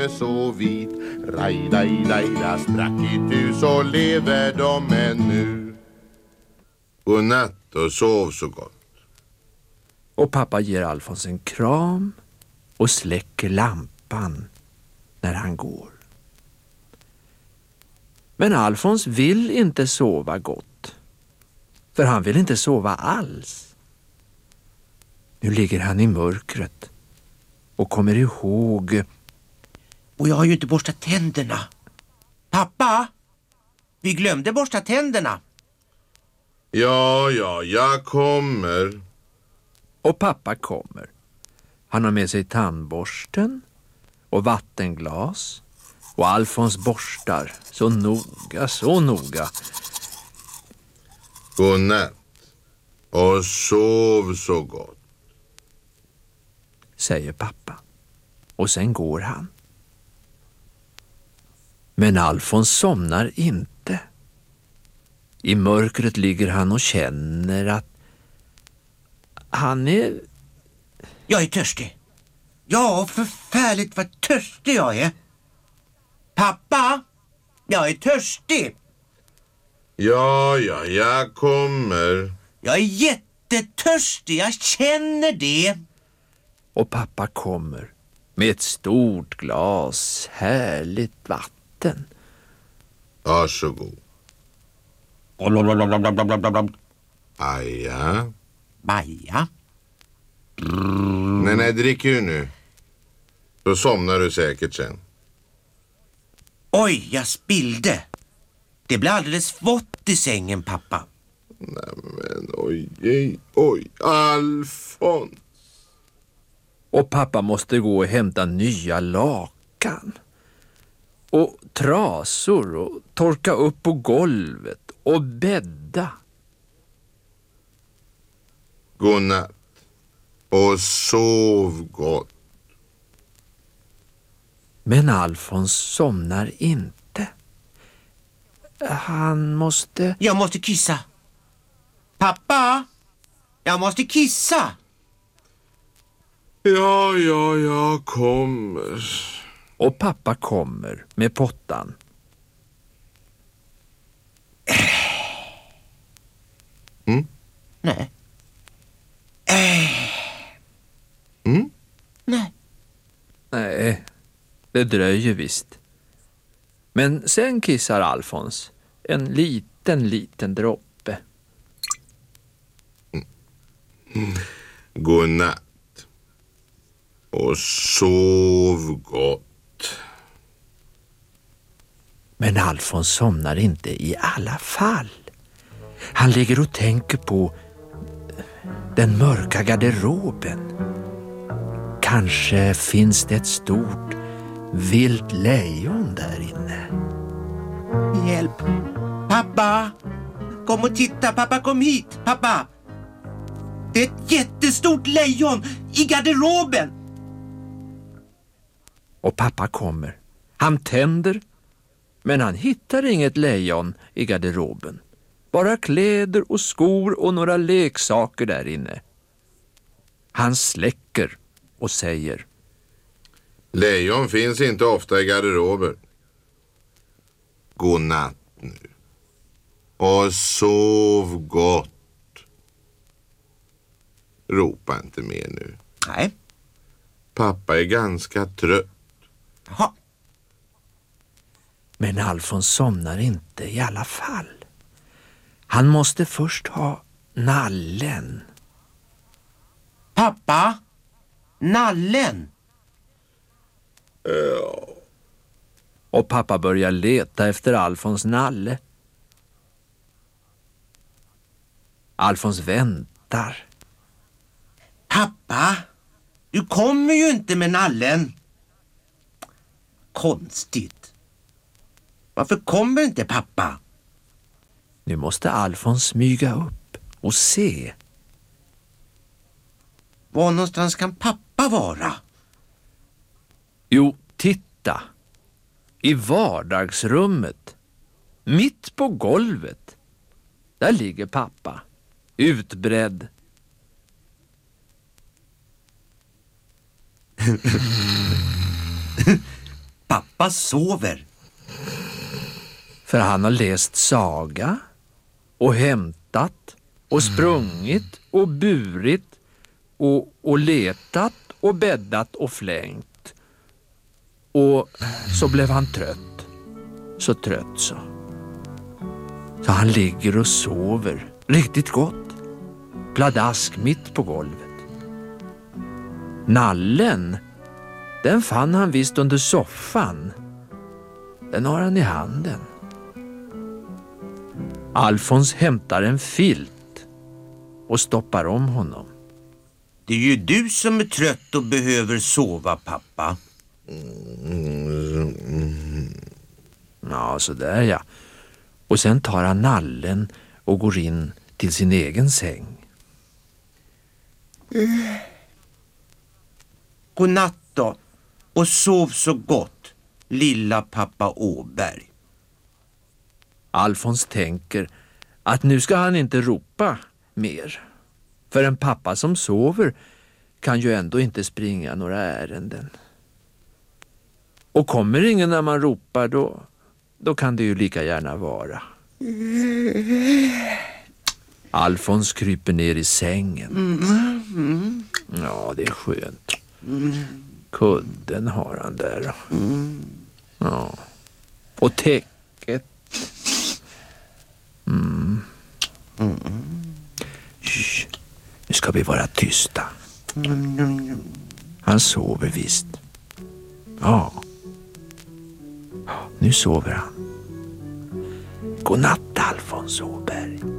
är så vit. Raj-daj-daj-da sprack itu så lever de ännu. Godnatt och sov så gott. Och pappa ger Alfons en kram och släcker lampan när han går. Men Alfons vill inte sova gott. För han vill inte sova alls. Nu ligger han i mörkret och kommer ihåg. Och jag har ju inte borstat tänderna. Pappa, vi glömde borsta tänderna. Ja, jag kommer. Och pappa kommer. Han har med sig tandborsten och vattenglas. Och Alfons borstar så noga. Godnatt och sov så gott, säger pappa. Och sen går han. Men Alfons somnar inte. I mörkret ligger han och känner att han är... Jag är törstig. Ja, förfärligt vad törstig jag är. Pappa, jag är törstig. Ja, jag kommer. Jag är jättetörstig, jag känner det. Och pappa kommer med ett stort glas härligt vatten. Varsågod. Aja. Baja. Nej, drick ju nu. Då somnar du säkert sen. Oj, jag spillde. Det blir alldeles vått i sängen, pappa. Nej, men oj, Alfons. Och pappa måste gå och hämta nya lakan. Och trasor och torka upp på golvet och bädda. Godnatt och sov gott. Men Alfons somnar inte. Han måste... Jag måste kissa. Pappa, jag måste kissa. Ja, jag kommer. Och pappa kommer med pottan. Nej. Nej. Nej, det dröjer visst. Men sen kissar Alfons en liten droppe. Godnatt och sov gott. Men Alfons somnar inte i alla fall. Han ligger och tänker på den mörka garderoben. Kanske finns det ett stort vilt lejon där inne. Hjälp. Pappa, kom och titta. Pappa, kom hit. Pappa. Det är ett jättestort lejon i garderoben. Och pappa kommer. Han tänder, men han hittar inget lejon i garderoben. Bara kläder och skor och några leksaker där inne. Han släcker och säger: Lejon finns inte ofta i garderober. Godnatt nu. Och sov gott. Ropa inte mer nu. Nej. Pappa är ganska trött. Jaha. Men Alfons somnar inte i alla fall. Han måste först ha nallen. Pappa, nallen. Och pappa börjar leta efter Alfons nalle. Alfons väntar. Pappa, du kommer ju inte med nallen. Konstigt. Varför kommer inte pappa? Nu måste Alfons smyga upp och se. Var någonstans kan pappa vara? Jo, titta. I vardagsrummet. Mitt på golvet. Där ligger pappa. Utbredd. Pappa sover. För han har läst saga och hämtat och sprungit och burit och letat och bäddat och flängt. Och så blev han trött. Så trött så. Så han ligger och sover riktigt gott. Pladask mitt på golvet. Nallen, den fann han visst under soffan. Den har han i handen. Alfons hämtar en filt och stoppar om honom. Det är ju du som är trött och behöver sova, pappa. Ja, så där ja. Och sen tar han nallen och går in till sin egen säng. Godnatt då. Och sov så gott, lilla pappa Åberg. Alfons tänker att nu ska han inte ropa mer. För en pappa som sover kan ju ändå inte springa några ärenden. Och kommer ingen när man ropar då kan det ju lika gärna vara. Alfons kryper ner i sängen. Ja, det är skönt. Kudden har han där. Ja. Och täcket. Shh. Nu ska vi vara tysta. Han sover visst. Ja. Nu sover han. Godnatt, Alfons Åberg.